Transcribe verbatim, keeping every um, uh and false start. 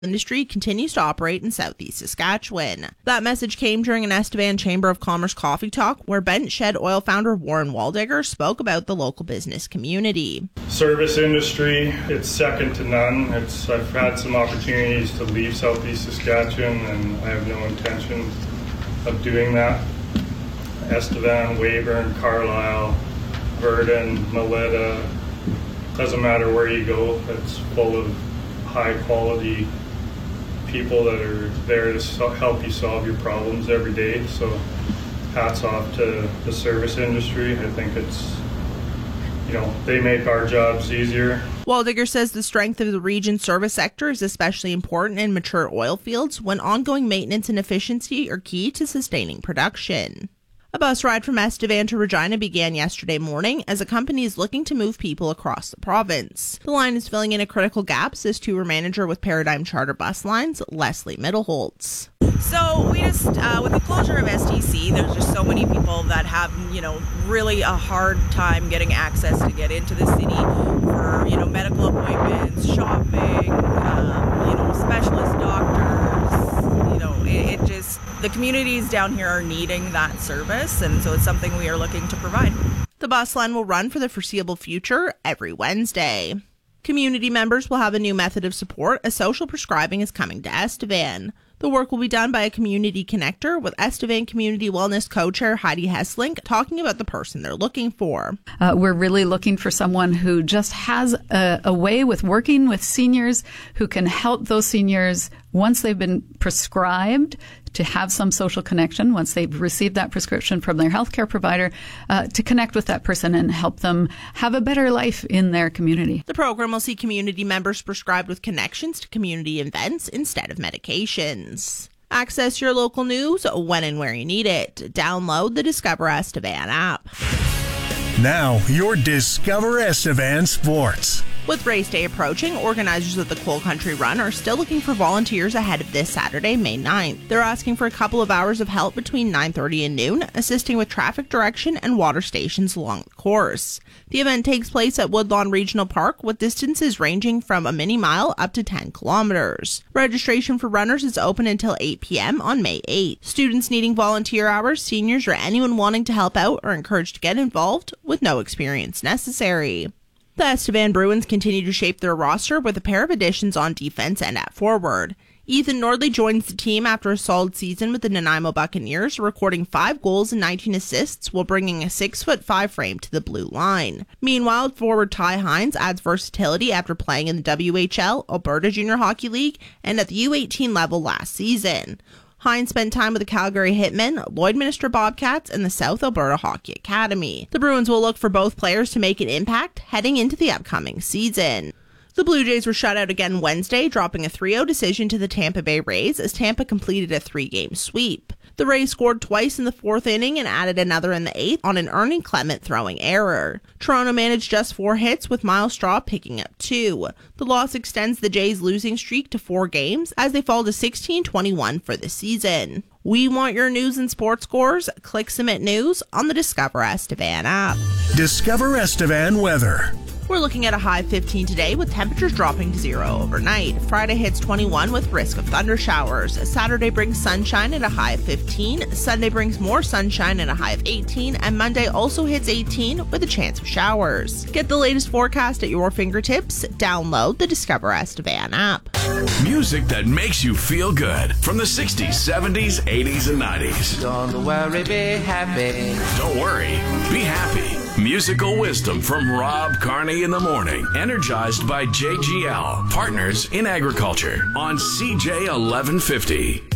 industry continues to operate in southeast Saskatchewan. That message came during an Estevan Chamber of Commerce coffee talk where Bent Shed Oil founder Warren Waldigger spoke about the local business community. Service industry, it's second to none. It's I've had some opportunities to leave southeast Saskatchewan and I have no intention of doing that. Estevan, Weyburn, Carlisle, Verdon, Melita, doesn't matter where you go, it's full of high quality people that are there to so- help you solve your problems every day. So hats off to the service industry. I think it's, you know, they make our jobs easier. Waldigger says the strength of the region's service sector is especially important in mature oil fields when ongoing maintenance and efficiency are key to sustaining production. A bus ride from Estevan to Regina began yesterday morning as a company is looking to move people across the province. The line is filling in a critical gap, says tour manager with Paradigm Charter Bus Lines, Leslie Middleholtz. So we just, uh, with the closure of S T C, there's just so many people that have, you know, really a hard time getting access to get into the city for, you know, medical appointments, shopping, um, you know, specialist doctors, you know, it, it just, the communities down here are needing that service, and so it's something we are looking to provide. The bus line will run for the foreseeable future every Wednesday. Community members will have a new method of support as social prescribing is coming to Estevan. The work will be done by a community connector, with Estevan Community Wellness Co-Chair Heidi Hesslink talking about the person they're looking for. Uh, we're really looking for someone who just has a, a way with working with seniors who can help those seniors once they've been prescribed to have some social connection, once they've received that prescription from their healthcare provider, uh, to connect with that person and help them have a better life in their community. The program will see community members prescribed with connections to community events instead of medications. Access your local news when and where you need it. Download the Discover Estevan app. Now, your Discover Estevan Sports. With race day approaching, organizers of the Coal Country Run are still looking for volunteers ahead of this Saturday, May ninth. They're asking for a couple of hours of help between nine thirty and noon, assisting with traffic direction and water stations along the course. The event takes place at Woodlawn Regional Park, with distances ranging from a mini mile up to ten kilometers. Registration for runners is open until eight p.m. on May eighth. Students needing volunteer hours, seniors, or anyone wanting to help out are encouraged to get involved, with no experience necessary. The Estevan Bruins continue to shape their roster with a pair of additions on defense and at forward. Ethan Nordley joins the team after a solid season with the Nanaimo Buccaneers, recording five goals and nineteen assists while bringing a six foot five frame to the blue line. Meanwhile, forward Ty Hines adds versatility after playing in the W H L, Alberta Junior Hockey League, and at the U eighteen level last season. Hines spent time with the Calgary Hitmen, Lloydminster Bobcats, and the South Alberta Hockey Academy. The Bruins will look for both players to make an impact heading into the upcoming season. The Blue Jays were shut out again Wednesday, dropping a three oh decision to the Tampa Bay Rays as Tampa completed a three-game sweep. The Rays scored twice in the fourth inning and added another in the eighth on an Ernie Clement throwing error. Toronto managed just four hits, with Miles Straw picking up two. The loss extends the Jays' losing streak to four games as they fall to sixteen twenty-one for the season. We want your news and sports scores. Click Submit News on the Discover Estevan app. Discover Estevan weather. We're looking at a high fifteen today with temperatures dropping to zero overnight. Friday hits twenty-one with risk of thunder showers. Saturday brings sunshine at a high of fifteen. Sunday brings more sunshine at a high of eighteen. And Monday also hits eighteen with a chance of showers. Get the latest forecast at your fingertips. Download the Discover Estevan app. Music that makes you feel good from the sixties, seventies, eighties, and nineties. Don't worry, be happy. Don't worry, be happy. Musical wisdom from Rob Carney in the morning. Energized by J G L, Partners in Agriculture on C J eleven fifty.